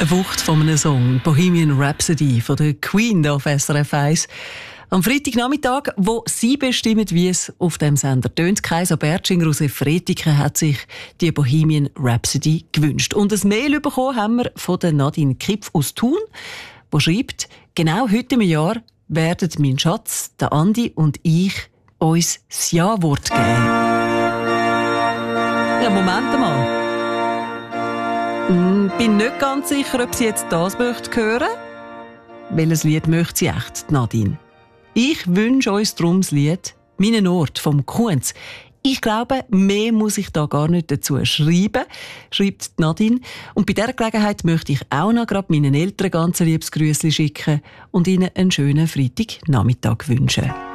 Eine Wucht von einem Song, Bohemian Rhapsody von der Queen auf SRF 1. Am Freitagnachmittag, wo Sie bestimmen, wie es auf dem Sender tönt, Kaiser Bertschinger aus Efretiken hat sich die Bohemian Rhapsody gewünscht. Und ein Mail bekommen haben wir von der Nadine Kipf aus Thun, die schreibt, genau heute im Jahr werden mein Schatz, der Andi und ich uns das Ja-Wort geben. Ja, Moment mal. Bin nicht ganz sicher, ob sie jetzt das möchte hören. Welches Lied möchte sie echt, Nadine? Ich wünsche uns darum das Lied «Meinen Ort» vom Kunz. Ich glaube, mehr muss ich da gar nicht dazu schreiben, schreibt Nadine. Und bei dieser Gelegenheit möchte ich auch noch gerade meinen Eltern ganz liebes Grüßli schicken und ihnen einen schönen Freitagnachmittag wünschen.